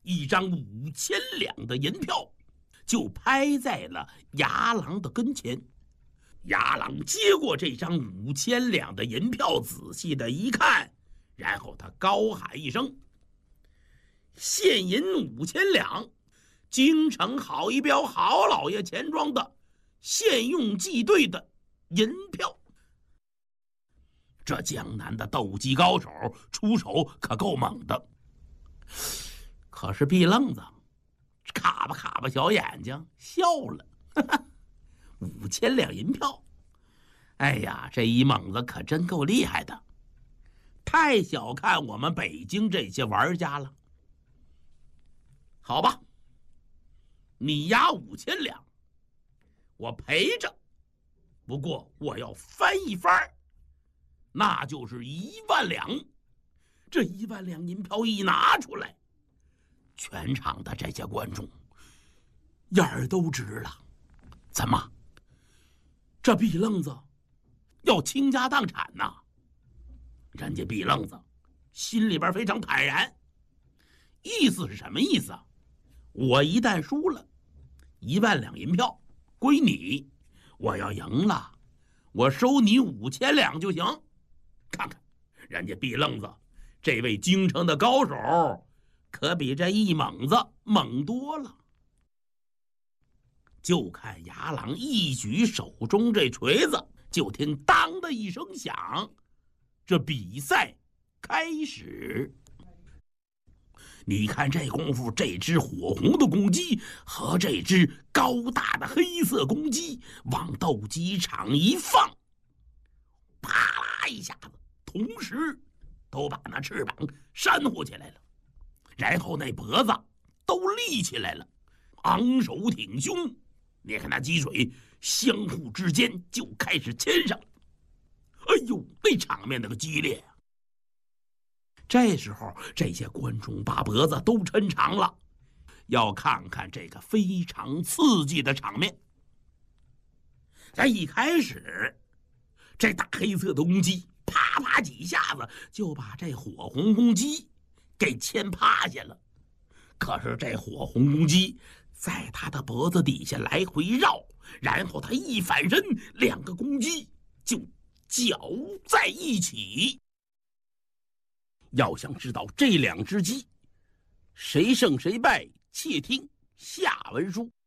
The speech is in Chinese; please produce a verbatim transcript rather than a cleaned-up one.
一张五千两的银票，就拍在了牙郎的跟前。牙郎接过这张五千两的银票，仔细的一看，然后他高喊一声：“现银五千两，京城好一标好老爷钱庄的现用计兑的银票。”这江南的斗鸡高手出手可够猛的。可是毕愣子卡巴卡巴小眼睛笑了，哈哈，五千两银票，哎呀，这一猛子可真够厉害的，太小看我们北京这些玩家了。好吧，你押五千两，我赔着，不过我要翻一番，那就是一万两。这一万两银票一拿出来，全场的这些观众眼儿都直了。怎么，这毕愣子要倾家荡产呐？人家毕愣子心里边非常坦然，意思是什么意思啊？我一旦输了，一万两银票归你；我要赢了，我收你五千两就行。看看人家毕愣子这位京城的高手，可比这一猛子猛多了。就看牙郎一举手中这锤子，就听当的一声响，这比赛开始。你看这功夫，这只火红的公鸡和这只高大的黑色公鸡往斗鸡场一放，啪啦一下子，同时都把那翅膀扇呼起来了，然后那脖子都立起来了，昂首挺胸。你看那鸡嘴相互之间就开始牵上了，哎呦，那场面那个激烈啊！这时候这些观众把脖子都抻长了，要看看这个非常刺激的场面。在一开始，这大黑色的公鸡啪啪几下子就把这火红公鸡给牵趴下了。可是这火红公鸡在他的脖子底下来回绕，然后他一反身，两个公鸡就搅在一起。要想知道这两只鸡谁胜谁败，且听下文书。